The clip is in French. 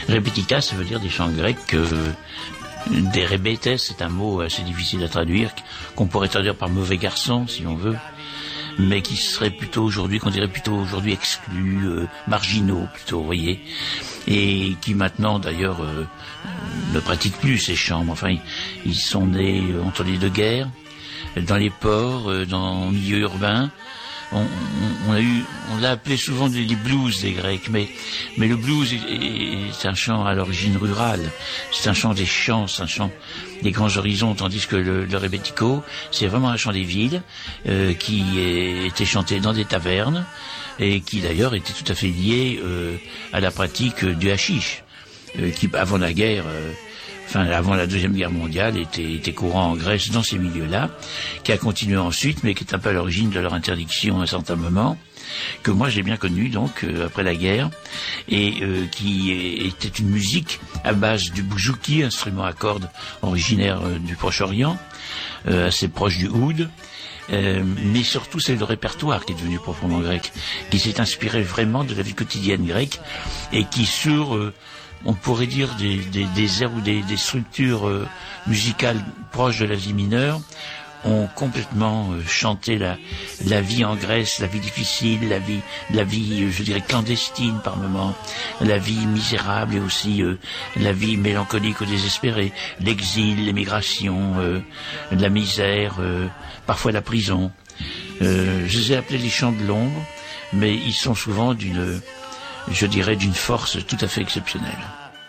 Rebetika, ça veut dire des chants grecs. Des rebetes, c'est un mot assez difficile à traduire, qu'on pourrait traduire par mauvais garçon, si on veut, mais qui serait plutôt aujourd'hui, qu'on dirait plutôt aujourd'hui exclus, marginaux plutôt, vous voyez, et qui maintenant d'ailleurs ne pratiquent plus ces chants. Enfin, ils sont nés entre les deux guerres, dans les ports, dans le milieu urbain. On l'a appelé souvent les blues des Grecs, mais le blues est un chant à l'origine rurale. C'est un chant des champs, c'est un chant des grands horizons, tandis que le rebetiko, c'est vraiment un chant des villes qui était chanté dans des tavernes et qui d'ailleurs était tout à fait lié à la pratique du hashish, qui avant la guerre. Avant la Deuxième Guerre mondiale, était courant en Grèce dans ces milieux-là, qui a continué ensuite, mais qui est un peu à l'origine de leur interdiction à un certain moment, que moi j'ai bien connu donc après la guerre, et qui était une musique à base du bouzouki, instrument à cordes originaire du Proche-Orient, assez proche du oud. Mais surtout c'est le répertoire qui est devenu proprement grec, qui s'est inspiré vraiment de la vie quotidienne grecque, et qui on pourrait dire des airs ou des structures musicales proches de l'Asie mineure ont complètement chanté la vie en Grèce, la vie difficile, la vie je dirais clandestine par moments, la vie misérable et aussi la vie mélancolique ou désespérée, l'exil, l'émigration, la misère, parfois la prison. Je les ai appelés les chants de l'ombre, mais ils sont souvent d'une force tout à fait exceptionnelle.